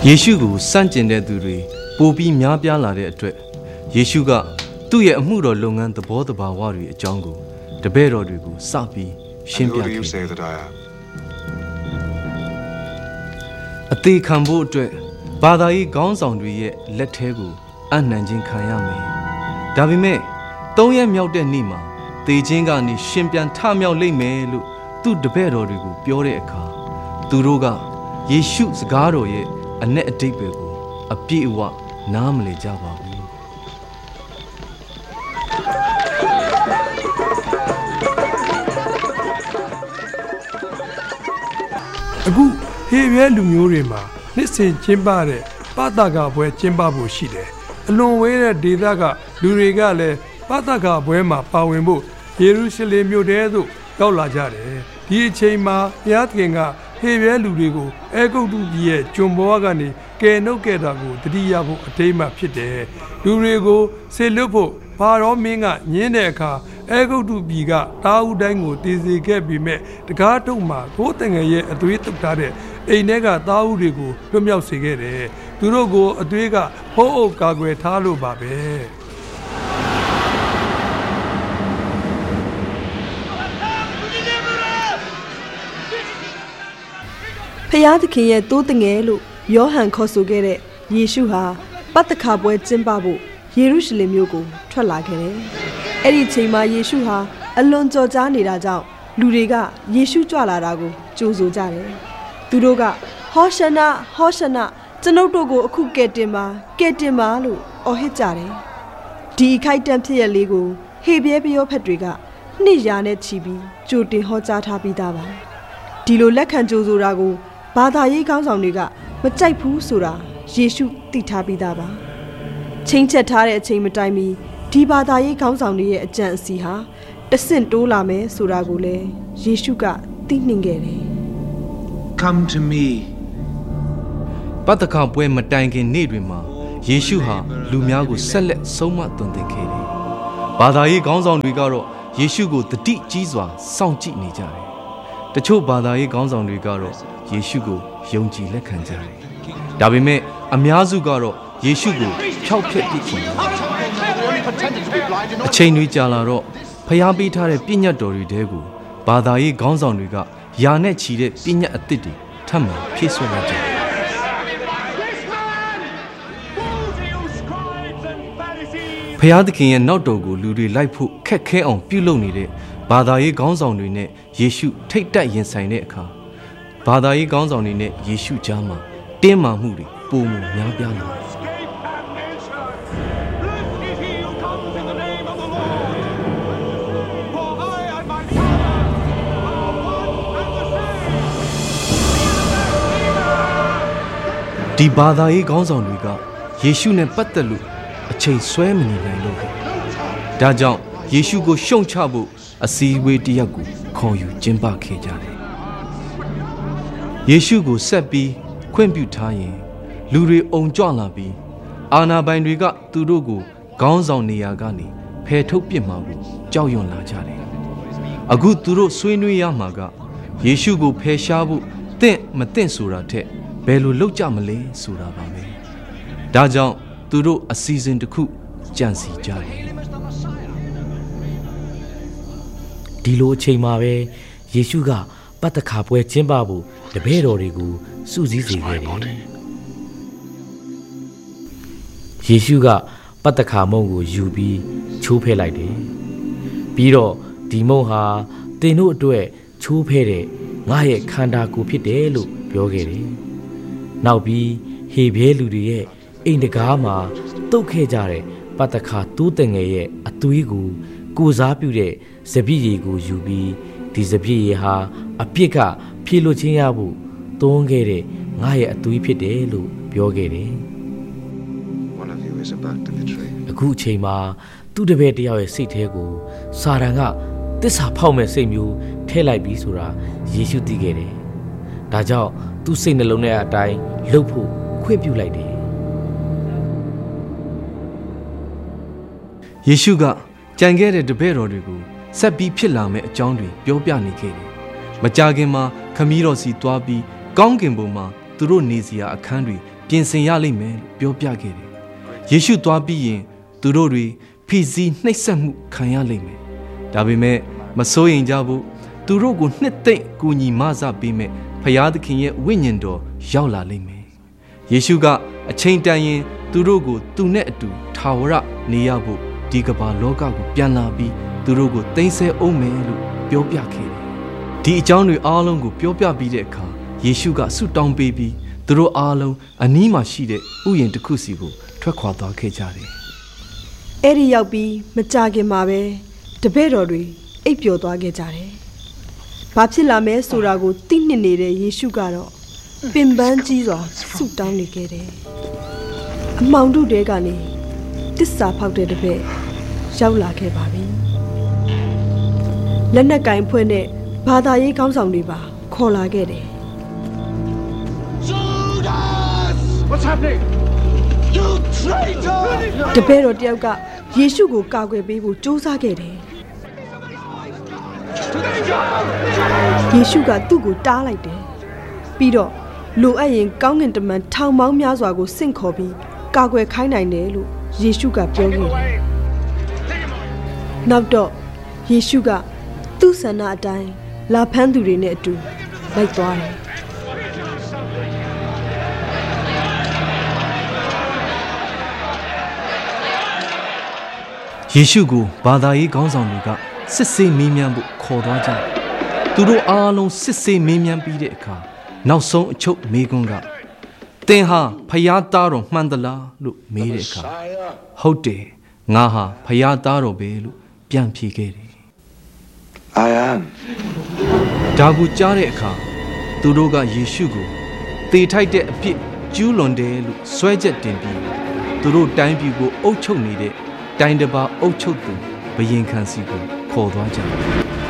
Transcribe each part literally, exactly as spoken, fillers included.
ယေရှုကိုစန့်ကျင်တဲ့သူတွေပိုပြီးများပြားလာတဲ့အတွက်ယေရှုကသူ့ရဲ့အမှုတော်လုပ်ငန်းသဘောတဘာဝတွေအကြောင်းကိုတပည့်တော်တွေကိုစပြီးရှင်းပြခဲ့အသေးခံဖို့အတွက်ဘာသာရေးခေါင်းဆောင်တွေရဲ့လက်ထဲကိုအနှံခြင်းခံရမယ်။ဒါပေမဲ့သုံးရက်မြောက်တဲ့နေ့မှာသေခြင်းကနေရှင်ပြန်ထမြောက်လိမ့်မယ်လို့သူ့တပည့်တော်တွေကိုပြောတဲ့အခါသူတို့ကယေရှုစကားတော်ရဲ့အ내အဓိပ္ပာယ်ကိုအပြည့်အဝနားမလည်ကြပါဘူးအခုဟေဘဲလူမျိုးတွေမှာနှစ်စဉ်ကျင်းပတဲ့ပသကပွဲကျင်းပဖို့ရှိတယ်အလွန်ဝေးတဲ့ဒေသကလူတွေကလည်းပသကပွဲမှာပါဝင်ဖို့ယေရုရှလင်မြို့ထဲသို့ရောက်လာကြတယ်ဒီအချိန်မှာဘုရားသခင်ကဟေဘဲလူတွေကိုအဲဂုတ္တုပြည်ရဲ့ကျွန်ဘဝကနေကယ်နှုတ်ခဲ့တာကိုတတိယဖို့အထိမ်းအမှတ်ဖြစ်တယ်လူတွေကိုဆေလွတ်ဖို့ဘာရောမင်းကညင်းတဲ့အခါအဲဂုတ္တုပြည်ကတာဦးတိုင်းကိုတည်စေခဲ့ပြီးမဲ့တကားတုံမှာကိုယ်တငယ်ရဲ့အသွေးတုပ်ထားတဲ့အိမ်ထဲကတာဦးတွေကိုလွတ်မြောက်စေခဲ့တယ်သူတို့ကိုအသွေးကဟိုးအုပ်ကာကွယ်ထားလို့ပါပဲဖျားသခင်ရဲ့တိုးတငယ်လို့ယောဟန်ခေါ်ဆိုခဲ့တဲ့ယေရှုဟာပတ္တခါပွဲကျင်းပဖို့ယေရုရှလင်မြို့ကိုထွက်လာခဲ့တယ်။အဲ့ဒီချိန်မှာယေရှုဟာအလွန်ကြော်ကြားနေတာကြောင့်လူတွေကယေရှုကြွလာတာကိုကြိုဆိုကြတယ်။သူတို့ကဟောရှနာဟောရှနာကျွန်ုပ်တို့ကိုအခုကဲတင်ပါကဲတင်ပါလို့အော်ဟစ်ကြတယ်။ဒီခိုက်တန့်ဖြစ်ရလေးကိုဟေဘဲပယောဖက်တွေကနှစ်ရာနဲ့ချီပြီးကြိုတင်ဟောကြားထားပြီးသားပါ။ဒီလိုလက်ခံကြိုဆိုတာကိုဘာသာရေးခေါင်းဆောင်တွေကမကြိုက်ဘူးဆိုတာယေရှုသိထားပြီးသားပါချိန်ချက်ထားတဲ့အချိန်မတိုင်မီဒီဘာသာရေးခေါင်းဆောင်တွေရဲ့အကြံအစီဟာတဆင့်တိုးလာမယ်ဆိုတာကိုလည်းယေရှုကသိနှင်ခဲ့တယ် Come to me ပတ္တခါပွဲမတိုင်ခင်နေ့တွေမှာယေရှုဟာလူများကိုဆက်လက်ဆုံးမသွန်သင်ခဲ့တယ်ဘာသာရေးခေါင်းဆောင်တွေကတော့ယေရှုကိုတတိကြီးစွာစောင့်ကြည့်နေကြတယ်တချို့ဘာသာရေးခေါင်းဆောင်တွေကတော့ယေရှုကိုယုံကြည်လက်ခံကြတယ်။ဒါပေမဲ့အများစုကတော့ယေရှုကိုဖျောက်ဖျက်ပစ်ချင်တယ်။အချိန်တွေကြာလာတော့ဖျားပေးထားတဲ့ပြညတ်တော်တွေတဲကိုဘာသာရေးခေါင်းဆောင်တွေကယာနဲ့ချီတဲ့ပြညတ်အသစ်တွေထပ်မံဖြည့်ဆွတ်လိုက်ကြတယ်။ဖျားသခင်ရဲ့နောက်တော်ကိုလူတွေလိုက်ဖို့ခက်ခဲအောင်ပြုလုပ်နေတဲ့ဘာသာရေးခေါင်းဆောင်တွေနဲ့ယေရှုထိတ်တက်ရင်ဆိုင်တဲ့အခါဘာသာရေးခေါင်းဆောင်တွေနဲ့ယေရှုကြားမှာတင်းမာမှုတွေပိုမိုများပြားလာတယ်ဒီဘာသာရေးခေါင်းဆောင်တွေကယေရှုနဲ့ပတ်သက်လို့အချိန်ဆွဲမနေနိုင်လို့ပဲဒါကြောင့်ယေရှုကိုရှုံချဖို့အစည်းအဝေးတစ်ရပ်ကိုခေါ်ယူကျင်းပခဲ့ကြတယ်ယေရှုကိုဆက်ပြီးခွင့်ပြုထားရင်လူတွေအုံကြွလာပြီးအာဏာပိုင်တွေကသူတို့ကိုခေါင်းဆောင်နေရာကနေဖယ်ထုတ်ပစ်မှာကိုကြောက်ရွံ့လာကြတယ်အခုသူတို့ဆွေးနွေးရမှာကယေရှုကိုဖယ်ရှားဖို့တင့်မတင့်ဆိုတာထက်ဘယ်လိုလုပ်ကြမလဲဆိုတာပါပဲဒါကြောင့်သူတို့အစီအစဉ်တစ်ခုကြံစည်ကြတယ်ဒီလိုအချိန်မှာပဲယေရှုကပတ္တခါပွဲကျင်းပဖို့တပည့်တော်တွေကိုစုစည်းစေခဲ့တယ်ယေရှုကပတ္တခါမုန့်ကိုယူပြီးချိုးဖဲ့လိုက်တယ်ပြီးတော့ဒီမုန့်ဟာသင်တို့အတွက်ချိုးဖဲ့တဲ့ငါရဲ့ခန္ဓာကိုယ်ဖြစ်တယ်လို့ပြောခဲ့တယ်နောက်ပြီးဟေဘဲလူတွေရဲ့အိမ်တကားမှာတုတ်ခဲ့ကြတဲ့ပတ္တခါတိုးတငယ်ရဲ့အသွေးကိုကိုစားပြုတဲ့စပည့်ရည်ကိုယူပြီးဒီစပည့်ရည်ဟာအပြစ်ကဖြေလွတ်ခြင်းရဖို့သွန်းခဲ့တဲ့ငါရဲ့အသွေးဖြစ်တယ်လို့ပြောခဲ့တယ်အခုအချိန်မှာသူ့တပည့်တယောက်ရဲ့စိတ်ထဲကိုစာတန်ကသစ္စာဖောက်မဲ့စိတ်မျိုးထည့်လိုက်ပြီးဆိုတာယေရှုသိခဲ့တယ်ဒါကြောင့်သူ့စိတ်နှလုံးထဲအတိုင်းလှုပ်ဖို့ခွင့်ပြုလိုက်တယ်ယေရှုကကြံခဲ့တဲ့တပည့်တော်တွေကိုဆက်ပြီးဖြစ်လာမယ့်အကြောင်းတွေပြောပြနေခဲ့တယ်။မကြာခင်မှာခမည်းတော်စီသွားပြီးကောင်းကင်ဘုံမှာသူတို့နေစရာအခန်းတွေပြင်ဆင်ရလိမ့်မယ်လို့ပြောပြခဲ့တယ်ယေရှုသွားပြီးရင်သူတို့တွေဖိစီးနှိပ်စက်မှုခံရလိမ့်မယ်ဒါပေမဲ့မစိုးရင်ကြဘူးသူတို့ကိုနှစ်သိမ့်ကူညီမဆပေးမယ်ဖျားသခင်ရဲ့ဝိညာဉ်တော်ရောက်လာလိမ့်မယ်ယေရှုကအချိန်တန်ရင်သူတို့ကိုသူနဲ့အတူထာဝရနေရဖို့ဒီကမ္ဘာလောကကိုပြန်လာပြီးသူတို့ကိုသိမ်းဆည်းအောင်မယ်လို့ပြောပြခဲ့တယ်ဒီအကြောင်းတွေအားလုံးကိုပြောပြပြီးတဲ့အခါယေရှုကဆုတောင်းပေးပြီးသူတို့အားလုံးအနီးမှာရှိတဲ့ဥယျာဉ်တစ်ခုစီကိုထွက်ခွာသွားခဲ့ကြတယ်အဲ့ဒီရောက်ပြီးမကြခင်မှာပဲတပည့်တော်တွေအိပ်ပျော်သွားခဲ့ကြတယ်ဘာဖြစ်လာမဲဆိုတာကိုသိနှစ်နေတဲ့ယေရှုကတော့ပင်ပန်းကြီးစွာဆုတောင်းနေခဲ့တယ်အမောင်တို့တဲကနေတစ္ဆာဖောက်တဲ့တပည့်ရောက်လာခဲ့ပါပြီလက်နက်ကင်ဖွဲ့နဲ့ဘာသာရေးခေါင်းဆောင်တွေပါခေါ်လာခဲ့တယ် What's happening? You traitor! တပည့်တော်တယောက်ကယေရှုကိုကာကွယ်ပေးဖို့ကြိုးစားခဲ့တယ်ယေရှုကသူ့ကိုတားလိုက်တယ်ပြီးတော့လိုအပ်ရင်ကောင်းကင်တမန်ထောင်ပေါင်းများစွာကိုဆင့်ခေါ်ပြီးကာကွယ်ခိုင်းနိုင်တယ်လို့ယေရှုကပြောခဲ့တယ်နောက်တော့ယေရှုကသူ့ဆန္ဒအတိုင်းလာဖမ်းသူတွေနဲ့အတူလိုက်သွားတယ်ယေရှုကိုဘာသာရေးခေါင်းဆောင်တွေကစစ်ဆေးမေးမြန်းဖို့ခေါ်သွားကြတယ်။သူတို့အားလုံးစစ်ဆေးမေးမြန်းပြီးတဲ့အခါနောက်ဆုံးအချုပ်မေးခွန်းကသင်ဟာဖယားသားတော်မှန်သလားလို့မေးတဲ့အခါဟုတ်တယ်ငါဟာဖယားသားတော်ပဲလို့ပြန်ဖြေခဲ့တယ်။ I am ဒါကိုကြားတဲ့အခါသူတို့ကယေရှုကိုသေထိုက်တဲ့အဖြစ်ကျူးလွန်တယ်လို့ဆွဲချက်တင်ပြီးသူတို့တိုင်းပြည်ကိုအုပ်ချုပ်နေတဲ့တိုင်းတစ်ပါးအုပ်ချုပ်သူဘယင်ခံစီကိုခေါ်သွားကြတယ်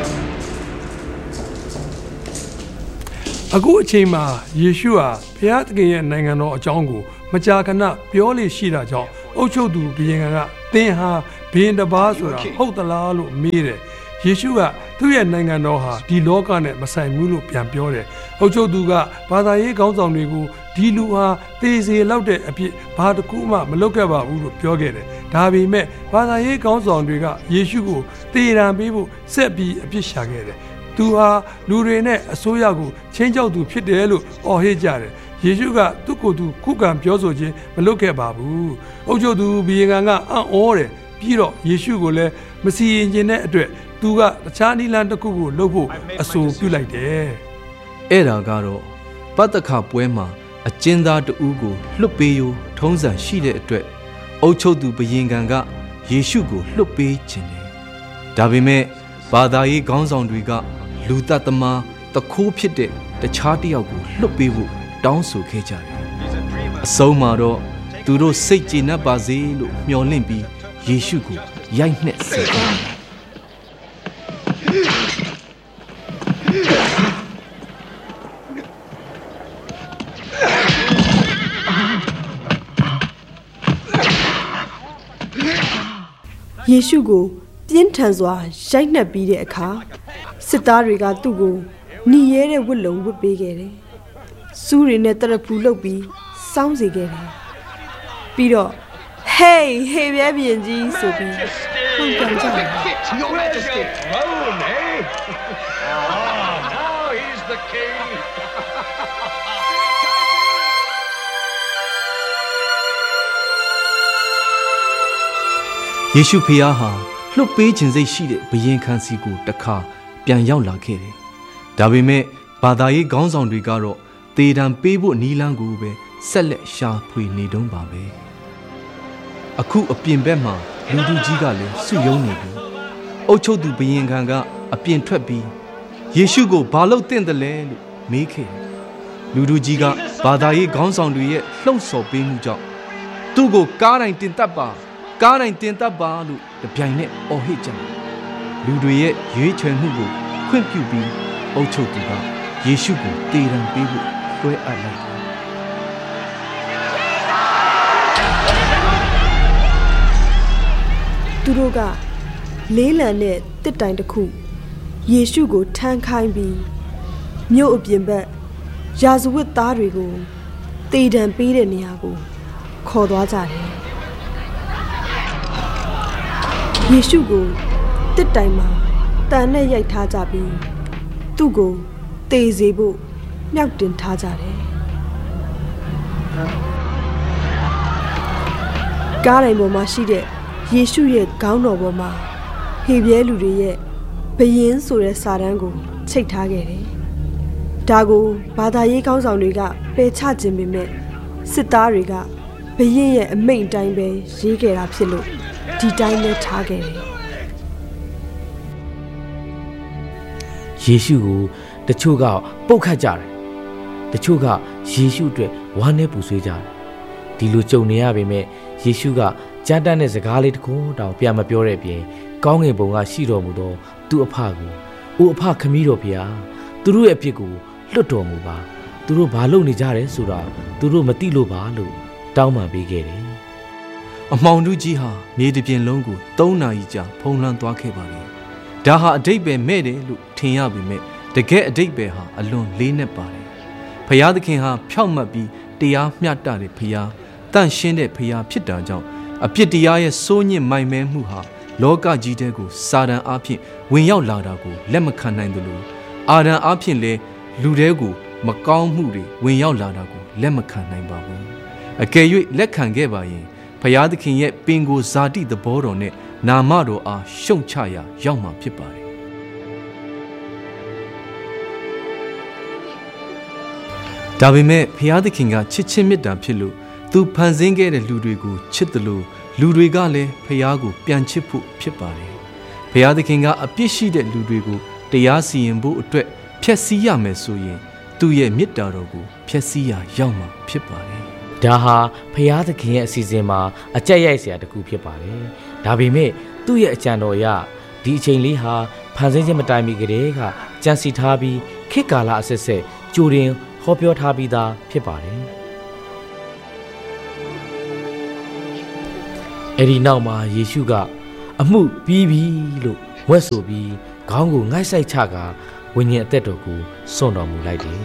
အခုအချိန်မှာယေရှုဟာဘုရားသခင်ရဲ့နိုင်ငံတော်အကြောင်းကိုမကြာခဏပြောလေရှိတာကြောင့်အုပ်ချုပ်သူဘယင်ခံကသင်ဟာဘယင်တစ်ပါးဆိုတာဟုတ်သလားလို့မေးတယ်ယေရှုကသူ့ရဲ့နိုင်ငံတော်ဟာဒီလောကနဲ့မဆိုင်ဘူးလို့ပြန်ပြောတယ်အုပ်ချုပ်သူကဘာသာရေးခေါင်းဆောင်တွေကိုဒီလူဟာသေစေလောက်တဲ့အဖြစ်ဘာတစ်ခုမှမလုပ်ခဲ့ပါဘူးလို့ပြောခဲ့တယ်ဒါပေမဲ့ဘာသာရေးခေါင်းဆောင်တွေကယေရှုကိုသေရန်ပေးဖို့ဆက်ပြီးအပြစ်ရှာခဲ့တယ်သူဟာလူတွေနဲ့အစိုးရကိုချင်းကြောက်သူဖြစ်တယ်လို့အော်ဟစ်ကြတယ်ယေရှုကသူ့ကိုယ်သူခုခံပြောဆိုခြင်းမလုပ်ခဲ့ပါဘူးအုပ်ချုပ်သူဘီယံကအံ့ဩတယ်ပြီးတော့ယေရှုကိုလည်းမစီရင်ခြင်းတဲ့အတွက်သူကတခြားနိလန်တစ်ခုကိုလှုပ်ဖို့အဆိုပြုလိုက်တယ်အဲ့ဒါကတော့ပတ္တခပွဲမှာအကျဉ်းသားတဦးကိုလွတ်ပေးရိုးထုံးစံရှိတဲ့အတွက်အုပ်ချုပ်သူဘယင်ခံကယေရှုကိုလွတ်ပေးခြင်းတယ်ဒါပေမဲ့ဘာသာရေးခေါင်းဆောင်တွေကလူတတ်သမားတခိုးဖြစ်တဲ့တခြားတစ်ယောက်ကိုလွတ်ပေးဖို့တောင်းဆိုခဲ့ကြတယ်အဆုံးမှာတော့သူတို့စိတ်ကျေနပ်ပါစေလို့မျှော်လင့်ပြီးယေရှုကိုရိုက်နှက်စေတယ်ယေရှုကိုပြင်းထန်စွာရိုက်နှက်ပြီးတဲ့အခါစစ်သားတွေကသူ့ကိုหนีရဲတဲ့ဝတ်လုံဝတ်ပေးခဲ့တယ်။စူးတွေနဲ့တရဖူလုပ်ပြီးစောင်းစေခဲ့တယ်။ပြီးတော့ Hey, hey ပြပြင်းကြီးဆိုပြီးဟုတ်ကြကြတယ်။ Your Majesty. Rome, eh? Ah, now he's the king. ယေရှုဖျားဟာလွတ်ပေးခြင်းစိတ်ရှိတဲ့ဘယင်ခံစီကိုတခါပြန်ရောက်လာခဲ့တယ်။ဒါပေမဲ့ဘာသာရေးခေါင်းဆောင်တွေကတော့သေတံပေးဖို့နီလန်းကိုပဲဆက်လက်ရှာဖွေနေတုံးပါပဲ။အခုအပြင်ဘက်မှာလူသူကြီးကလည်းစုယုံနေပြီ။အုတ်ချုပ်သူဘယင်ခံကအပြင်ထွက်ပြီးယေရှုကိုဘာလို့တင့်တယ်လဲလို့မေးခဲ့တယ်။လူသူကြီးကဘာသာရေးခေါင်းဆောင်တွေရဲ့လှုံ့ဆော်ပေးမှုကြောင့်သူ့ကိုကားတိုင်းတင်တပ်ပါကားတိုင်းတင်တပ်ပါလို့တပြိုင်နက်အော်ဟစ်ကြတယ်လူတွေရဲ့ရွေးချယ်မှုကိုခွင့်ပြုပြီးအုပ်ချုပ်သူကယေရှုကိုတေတံပေးဖို့တွဲအပ်လိုက်တယ်သူတို့ကလေးလံနဲ့တစ်တိုင်တစ်ခုယေရှုကိုထမ်းခိုင်းပြီးမြို့အပြင်ဘက်ရာဇဝတ်သားတွေကိုတေတံပေးတဲ့နေရာကိုခေါ်သွားကြတယ်ယေရှုကိုတစ်တိုင်မှာတန်နဲ့ရိုက်ထားကြပြီးသူ့ကိုတေစေဖို့မြောက်တင်ထားကြတယ်ကားတိုင်းပေါ်မှာရှိတဲ့ယေရှုရဲ့ခေါင်းတော်ပေါ်မှာဟေပြဲလူတွေရဲ့ဘယင်းဆိုတဲ့စာတန်းကိုချိတ်ထားခဲ့တယ်ဒါကိုဘာသာရေးခေါင်းဆောင်တွေကပယ်ချခြင်းပေမဲ့စစ်သားတွေကဘယင်းရဲ့အမိန့်တိုင်းပဲရေးခဲ့တာဖြစ်လို့ဒီတိုင်းနဲ့ထားခဲ့တယ်ယေရှုကိုတချို့ကပုတ်ခတ်ကြတယ်တချို့ကယေရှုအတွက်ဝမ်းနဲ့ပူဆွေးကြတယ်ဒီလိုကြုံနေရပေမဲ့ယေရှုကကြားတတ်တဲ့စကားလေးတစ်ခုတောင်ပြန်မပြောတဲ့အပြင်ကောင်းငင်ဘုံကရှိတော်မူသောသူ့အဖကိုအိုအဖခမည်းတော်ဖေဟာသူတို့ရဲ့အပြစ်ကိုလွတ်တော်မူပါသူတို့ဘာလုပ်နေကြတယ်ဆိုတာသူတို့မသိလို့ပါလို့တောင်းပန်ပေးခဲ့တယ်အမှောင်ထုကြီးဟာမြေတစ်ပြင်လုံးကိုသုံးနာရီကြာဖုံးလွှမ်းသွားခဲ့ပါလေဒါဟာအတိတ်ပဲမဲ့တယ်လို့ထင်ရပေမဲ့တကယ်အတိတ်ပဲဟာအလွန်လေးနက်ပါတယ်ဖျားသခင်ဟာဖြောင့်မတ်ပြီးတရားမျှတတဲ့ဖျားတန့်ရှင်းတဲ့ဖျားဖြစ်တာကြောင့်အပြစ်တရားရဲ့စိုးညစ်မိုင်မဲမှုဟာလောကကြီးတဲကိုစာတန်အားဖြင့်ဝင်ရောက်လာတာကိုလက်မခံနိုင်သလိုအာဒံအားဖြင့်လည်းလူတဲကိုမကောင်းမှုတွေဝင်ရောက်လာတာကိုလက်မခံနိုင်ပါဘူးအကယ်၍လက်ခံခဲ့ပါရင်ဖျားသခင်ရဲ့ပင်ကိုဇာတိသဘောတော်နဲ့နာမတော်အားရှုံချရာရောက်မှာဖြစ်ပါတယ်ဒါပေမဲ့ဖျားသခင်ကချစ်ချင်းမေတ္တာဖြစ်လို့သူဖန်ဆင်းခဲ့တဲ့လူတွေကိုချစ်တယ်လို့လူတွေကလည်းဖျားကိုပြန်ချစ်ဖို့ဖြစ်ပါတယ်ဖျားသခင်ကအပြစ်ရှိတဲ့လူတွေကိုတရားစီရင်ဖို့အတွက်ဖျက်ဆီးရမယ်ဆိုရင်သူ့ရဲ့မေတ္တာတော်ကိုဖျက်ဆီးရာရောက်မှာဖြစ်ပါတယ်ဒါဟာဖျားသခင်ရဲ့အစီအစဉ်မှာအကြက်ရိုက်စရာတစ်ခုဖြစ်ပါတယ်ဒါပေမဲ့သူ့ရဲ့အကြံတော်အရဒီအချိန်လေးဟာဖန်ဆင်းခြင်းမတိုင်မီကတည်းကကြံစီထားပြီးခေတ်ကာလအဆက်ဆက်ကြိုတင်ဟောပြောထားပြီးသားဖြစ်ပါတယ်အဲ့ဒီနောက်မှာယေရှုကအမှုပြီးပြီလို့ဝက်ဆိုပြီးခေါင်းကိုငိုက်ဆိုင်ချကဝိညာဉ်အသက်တော်ကိုစွန့်တော်မူလိုက်တယ်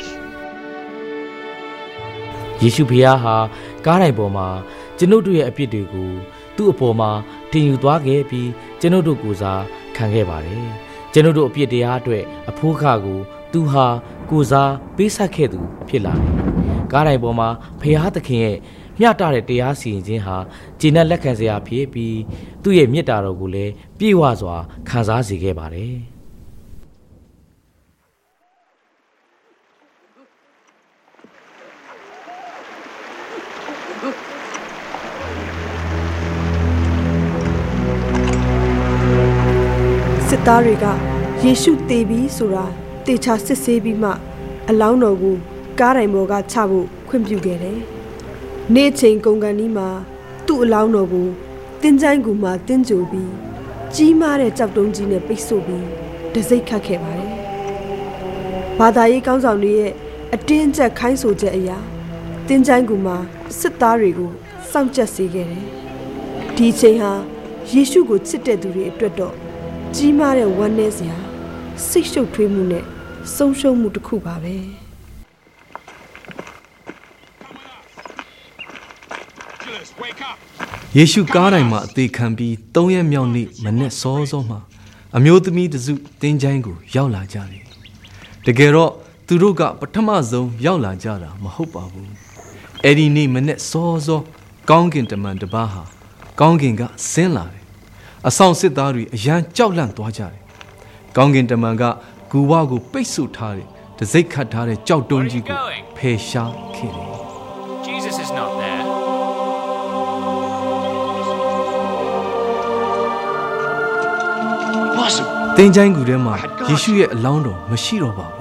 ယေရှုဖခင်ဟာကားတိုင်ပေါ်မှာကျွန်ုပ်တို့ရဲ့အပြစ်တွေကိုသူ့အပေါ်မှာတင်ယူသွားခဲ့ပြီးကျွန်ုပ်တို့ကိုစားခံခဲ့ပါတယ်ကျွန်ုပ်တို့အပြစ်တရားအတွက်အဖိုးခကိုသူဟာကိုစားပေးဆက်ခဲ့သူဖြစ်လာတယ်ကားတိုင်ပေါ်မှာဖခင်သခင်ရဲ့မျှတတဲ့တရားစီရင်ခြင်းဟာကျေနပ်လက်ခံစရာဖြစ်ပြီးသူ့ရဲ့မေတ္တာတော်ကိုလည်းပြည့်ဝစွာခံစားစေခဲ့ပါတယ်စစ်သားတွေကယေရှုသေပြီဆိုတာတေချာစစ်ဆေးပြီးမှအလောင်းတော်ကိုကားတိုင်ပေါ်ကချဖို့ခွင့်ပြုခဲ့တယ်။နေ့ချိန်ကုန်ကန်ဒီမှာသူ့အလောင်းတော်ကိုတင်းချိုင်းကူမှာတင်းကြိုပြီးကြီးမားတဲ့ကြောက်တုံးကြီးနဲ့ပိတ်ဆို့ပြီးတစိမ့်ခတ်ခဲ့ပါတယ်။ဘာသာရေးကောင်းဆောင်တွေရဲ့အတင်းအကျပ်ခိုင်းဆိုချက်အရာတင်းချိုင်းကူမှာစစ်သားတွေကိုစောင့်ကြပ်စေခဲ့တယ်။ဒီချိန်ဟာယေရှုကိုချစ်တဲ့သူတွေအတွက်တော့ကြီးမားတဲ့ဝမ်းနည်းစရာစိတ်ရှုပ်ထွေးမှုနဲ့ဆုံးရှုံးမှုတစ်ခုပါပဲယေရှုကားတိုင်မှာအသေးခံပြီးသုံးရက်မြောက်နေ့မနေ့စောစောမှာအမျိုးသမီးတစုတင်းချိုင်းကိုရောက်လာကြတယ်တကယ်တော့သူတို့ကပထမဆုံးရောက်လာကြတာမဟုတ်ပါဘူးအဲ့ဒီနေ့မနေ့စောစောကောင်းကင်တမန်တစ်ပါးဟာကောင်းကင်ကဆင်းလာတယ်အဆောင်စစ်သားတွေအရန်ကြောက်လန့်သွားကြတယ်ကောင်းကင်တမန်ကဂူဝါကိုပိတ်ဆို့ထားတယ်တစိ့ခတ်ထားတဲ့ကြောက်တုံးကြီးကိုဖယ်ရှားခဲ့တယ် Jesus is not there. တင်းချိုင်းကူထဲမှာယေရှုရဲ့အလောင်းတော်မရှိတော့ပါဘူး